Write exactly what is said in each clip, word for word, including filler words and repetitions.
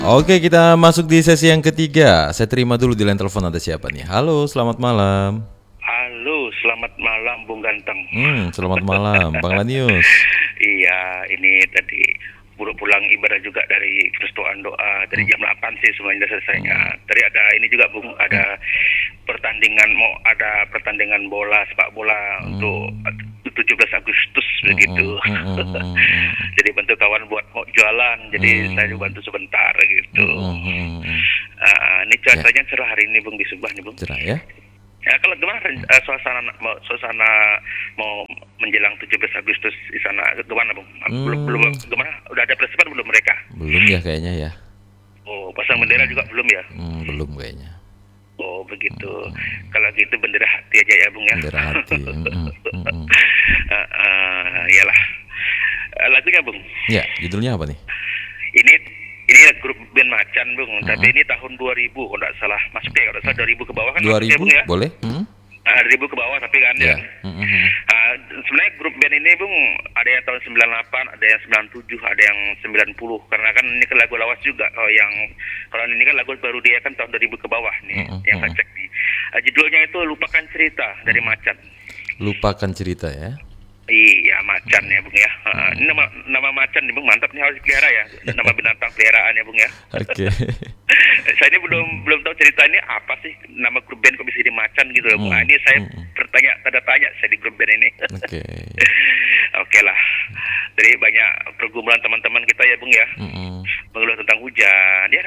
Oke, kita masuk di sesi yang ketiga. Saya terima dulu di line telepon ada siapa nih. Halo, selamat malam. Halo, selamat malam Bung Ganteng. Hmm, selamat malam Bang Lanius. Iya, ini tadi baru pulang ibadah juga dari persetujuan doa dari jam delapan sih semuanya selesainya. Tadi ada ini juga Bung, ada pertandingan mau ada pertandingan bola sepak bola untuk tujuh belas Agustus begitu. Jadi bantu kawan buat mau jualan, jadi saya juga bantu sebentar gitu. Uh, ini cuacanya cerah hari ini Bung di Subang nih Bung. Cerah ya. Ya, kalau gimana uh, suasana mau suasana mau menjelang tujuh belas Agustus di sana gimana Bung? Hmm. Belum belum gimana? Udah ada persiapan belum mereka? Belum ya kayaknya ya. Oh, pasang bendera juga belum ya? Hmm, belum kayaknya. Oh, begitu. Kalau gitu bendera hati aja ya Bung ya. Bendera hati. Hmm, hmm, hmm. uh, uh, iyalah. Uh, lagunya Bung. Ya, judulnya apa nih? Ini ini grup band Macan Bung, uh-huh. Tapi ini tahun dua ribu kalau enggak salah. Masuk ya kalau enggak salah dua ribu ke bawah kan. dua ribu ya, Bung, ya? Boleh? Hmm? Nah, dua ribu ke bawah tapi kan ya. ya. Uh-huh. Uh, sebenarnya grup band ini Bung ada yang tahun sembilan puluh delapan, ada yang sembilan puluh tujuh, ada yang sembilan puluh. Karena kan ini kan lagu lawas juga. Kalau yang kalau ini kan lagu baru dia kan tahun dua ribu ke bawah nih uh-huh. yang saya cek nih. Uh, judulnya itu Lupakan Cerita dari Macan. Lupakan Cerita ya. Iya, Macan ya Bung ya. Uh, ini nama nama Macan nih Bung, mantap nih, harus dipelihara ya. Nama binatang peliharaan ya Bung ya. Oke. Okay. Saya ini belum belum tahu cerita ini apa sih nama grup band kok bisa jadi Macan gitu loh Bung. Nah, ini saya mm. bertanya tanda tanya saya di grup band ini. Oke. Okay. Oke okay lah. Jadi banyak pergumulan teman-teman kita ya Bung ya. Mm-hmm. Mengeluh tentang hujan. Ya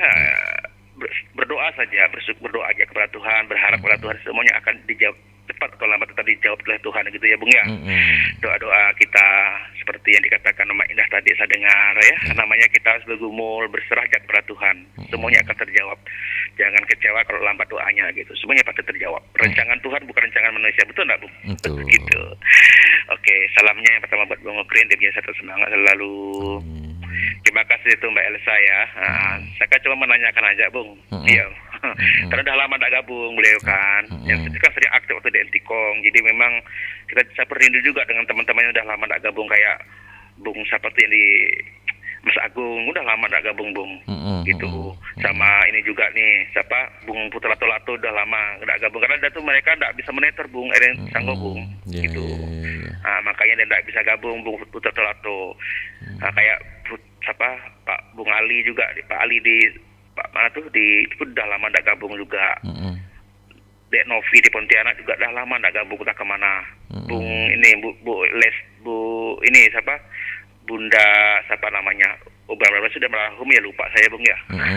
berdoa saja, bersyukur, berdoa aja kepada Tuhan, berharap kepada Tuhan semuanya akan dijawab cepat atau lambat tetap dijawab oleh Tuhan gitu ya Bung ya. Mm-hmm. Doa-doa kita seperti yang dikatakan nama indah tadi saya dengar ya, mm-hmm. namanya kita harus bergumul, berserah kepada Tuhan. Mm-hmm. Semuanya akan terjawab. Jangan kecewa kalau lambat doanya gitu. Semuanya pasti terjawab. Rancangan mm-hmm. Tuhan bukan rancangan manusia, betul enggak Bung? Betul. Gitu. Oke, salamnya yang pertama buat Bung Okrin, dia biasa terus semangat selalu. Mm-hmm. Terima kasih itu Mbak Elsa ya. Nah, mm-hmm. saya kan cuma menanyakan aja Bung. Iya. Mm-hmm. Mm-hmm. Karena udah lama tidak gabung beliau kan. Mm-hmm. Yang itu kan sering aktif waktu di Antikong. Jadi memang kita bisa berindu juga dengan teman-teman yang udah lama tidak gabung kayak Bung seperti yang di Mas Agung udah lama tidak gabung Bung. Mm-hmm. Gitu. Sama ini juga nih siapa Bung Putra Tolato udah lama tidak gabung karena tuh mereka tidak bisa meneter Bung, ada yang sanggup Bung. Yeah, gitu. Yeah, yeah. Nah, makanya dia tidak bisa gabung Bung Putra Tolato. Mm-hmm. Nah, kayak siapa Pak Bung Ali juga, Pak Ali di Pak mana tuh di itu udah lama nggak gabung juga. Mm-hmm. Dek Novi di Pontianak juga udah lama nggak gabung, udah kemana? Mm-hmm. Bung ini Bu Bu Les Bu ini siapa? Bunda siapa namanya? Oh berapa sudah merahum ya lupa saya Bung ya. Mm-hmm.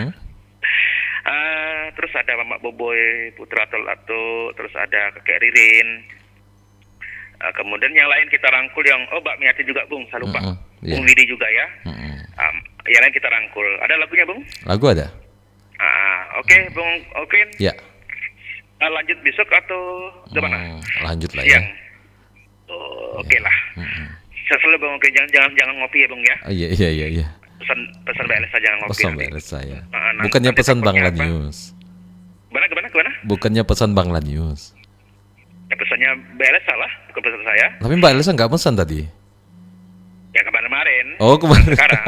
uh, terus ada Mama Boboy Putra Tolato, terus ada Kakek Ririn. Uh, kemudian yang lain kita rangkul yang oh Mbak Miati juga Bung, saya lupa. Mm-hmm. Yeah. Bung Widi juga ya. Mm-hmm. Um, yang lain kita rangkul. Ada lagunya Bung? Lagu ada. Ah, oke, okay, Bung Okrin. Ya. Uh, lanjut besok atau gimana? Hmm, lanjut lah ya. Oh, oke okay ya. lah. Hmm. Saya selalu Bung Okrin, jangan jangan jangan ngopi ya Bung ya. Oh, iya iya iya iya. Pesan pesan Mbak Elsa jangan ngopi. Pesan Mbak Elsa ya. Nah, bukannya pesan Bang Lanius. Gimana gimana gimana? Bukannya pesan Bang Lanius. Ya pesannya Mbak Elsa lah, bukan pesan saya. Tapi Mbak Elsa nggak pesan tadi. Ya kemarin-kemarin. Oh kemarin. Sekarang.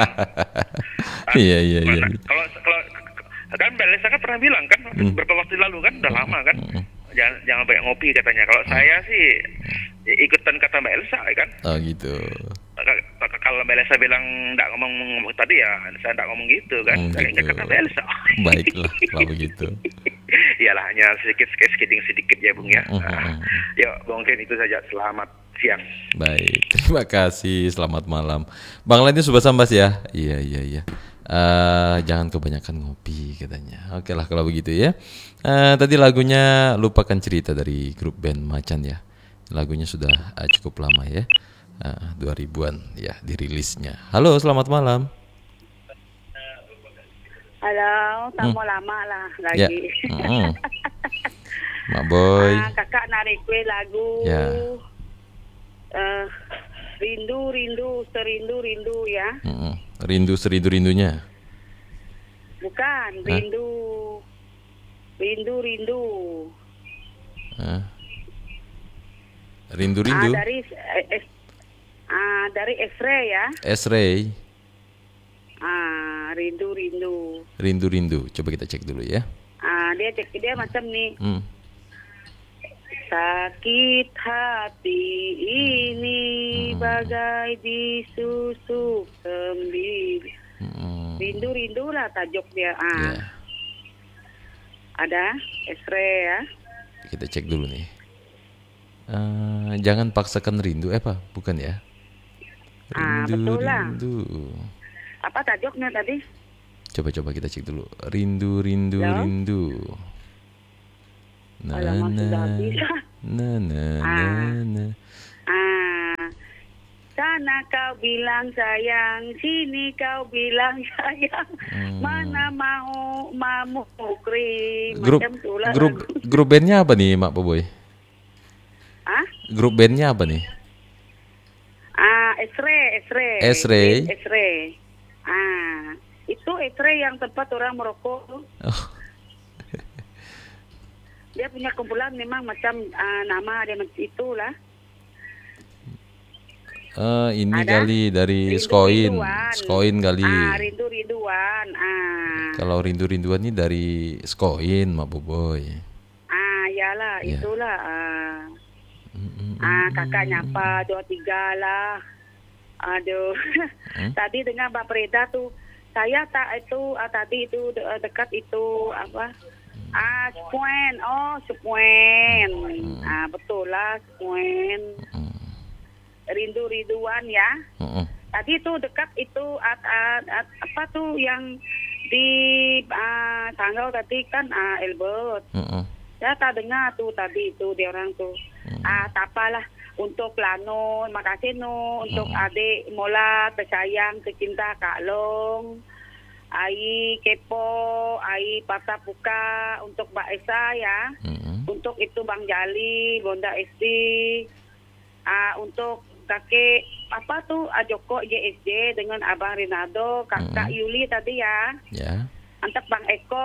Iya iya iya. Kalau kalau kan Mbak Elsa kan pernah bilang kan hmm. beberapa waktu lalu kan udah lama kan hmm. jangan jangan banyak ngopi katanya. Kalau hmm. saya sih ya, ikutan kata Mbak Elsa kan. Oh gitu. Kalau Mbak Elsa bilang nggak ngomong, ngomong tadi ya saya nggak ngomong gitu kan. Hmm, saya gitu. Kata Mbak Elsa. Baiklah kalau begitu. Iyalah hanya sedikit sedikit sedikit ya Bung ya. Hmm. Nah, ya mungkin itu saja. Selamat siang. Baik, terima kasih. Selamat malam. Bang Lanius Subah Sambas ya. Iya iya iya. Uh, jangan kebanyakan ngopi katanya. Oke lah kalau begitu ya. Uh, tadi lagunya Lupakan Cerita dari grup band Macan ya. Lagunya sudah uh, cukup lama ya. Uh, dua ribuan ya dirilisnya. Halo, selamat malam. Halo, tak mau hmm. lama lah lagi. Ya. Hmm. Mak Boy. Ah, kakak narik kue lagu. Ya. Uh, rindu rindu serindu rindu ya. Hmm. Rindu serindu rindunya. Bukan, rindu. Hah? Rindu rindu. Hah? Rindu rindu. Ah, dari eh, ah dari Esre ya. Esre. Ah, Ah, rindu rindu. Rindu-rindu. Coba kita cek dulu ya. Ah, dia cek dia macam nih. Hmm. Sakit hati ini bagai disusuk sendiri. Hmm. Rindu-rindu lah tajuk dia. Ah. Ya. Ada Esre ya. Kita cek dulu nih. Eh, jangan paksakan rindu, eh apa? Bukan ya? Ah, Rindu, betul lah. rindu. Apa tajuknya tadi? Coba-coba kita cek dulu. Rindu, rindu, Halo? rindu. Na Alamak, na sudah bisa. na na na Ah. na. Ah, sana kau bilang sayang, sini kau bilang sayang. Hmm. Mana mau mau krim Grup macam tu lah grup lagu. grup bandnya apa nih, Mak Boboy? Ah, Grup bandnya apa nih? ah, Esre, Esre. Esre. Esre. Ah, itu Esre yang tempat orang merokok tu. Oh, Dia punya kumpulan memang macam ah, nama dia macam itulah. eh, ini Ada? kali dari Rindu Skoin, rinduan. Skoin kali. Ah, rindu rinduan. Ah. Kalau rindu-rinduan ini dari Skoin, Mak Boboy. Ah, yalah, Ya. itulah. Ah. Mm-mm. Ah, kakak nyapa dua tiga lah. Aduh. Hmm? Tadi dengan Mbak Preda tuh, saya tak itu ah, tadi itu de- eh, dekat itu apa? Ah, Sepuen. Oh, Sepuen. Ah, betul lah, Sepuen. Mm. Rindu-rinduan ya. Mm-mm. Tadi itu dekat itu at, at, at, apa tuh yang di ah, Sanggau tadi kan ah, Elbert. Mm-mm. Ya tak dengar tuh tadi itu dia orang tuh. Ah, tak apalah untuk Lano, makasih no untuk adik Mola tersayang tercinta Kak Long. Ai Kepo, Ai Pata Puka untuk Mbak Esa ya. Mm-mm. Untuk itu Bang Jali, Bonda S D. Ah, untuk kakek apa tuh ah, Joko J S J dengan Abang Rinaldo, Kakak Yuli tadi ya. Ya. Antep Bang Eko,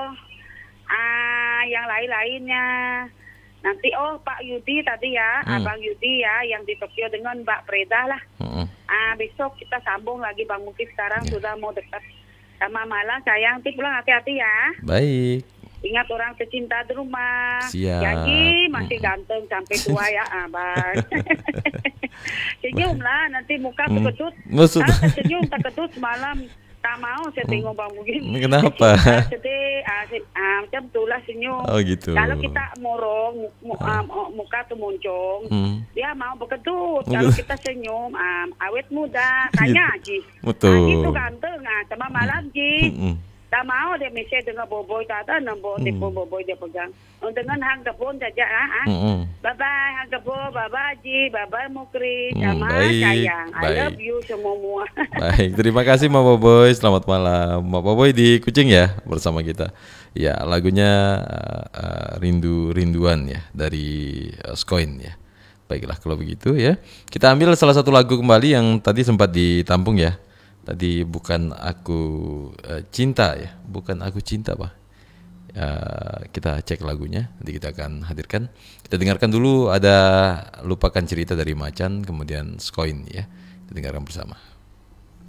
ah yang lain-lainnya. Nanti oh Pak Yudi tadi ya, Hmm. Abang Yudi ya yang di Tokyo dengan Mbak Preda lah. Mm-mm. Ah besok kita sambung lagi Bang Mukif sekarang Ya. sudah mau dekat sama Malang sayang. Nanti pulang hati-hati ya. Baik. Ingat orang tercinta di rumah. Siap. Janji masih ganteng sampai tua ya, abang. Senyum lah, nanti muka Hmm. terkejut. Maksud- Ah, tersenyum, terkejut semalam. Tak mau saya tengok Bang Mugin. Kenapa? Ah, sedih, ah, se- ah, macam itulah senyum. Oh gitu. Kalau kita morong, mu- mu- ah, mu- muka tuh muncung, Hmm. dia mau berkedut. Kalau Berkedut. kita senyum, ah, awet muda, tanya Ji. Betul. Ah, gitu ganteng, ah, sama malam Ji. Mm-mm. Tak mau dia mesti dengan boboy tak ada nombor Hmm. telefon boboy dia pegang. Oh, dengan hang kebun saja ah. ah. Mm-mm. Bye bye hang kebun, bye bye Ji, bye bye Mukri, Hmm, sama baik, sayang. I baik. love you semua. Baik, terima kasih Mak Boboy. Selamat malam. Mak Boboy di Kucing ya bersama kita. Ya, lagunya uh, uh, Rindu Rinduan ya dari uh, Skoin ya. Baiklah kalau begitu ya. Kita ambil salah satu lagu kembali yang tadi sempat ditampung ya. Tadi bukan aku uh, cinta ya, bukan aku cinta Pak. Uh, kita cek lagunya, nanti kita akan hadirkan. Kita dengarkan dulu ada Lupakan Cerita dari Macan, kemudian Skoin ya. Kita dengarkan bersama.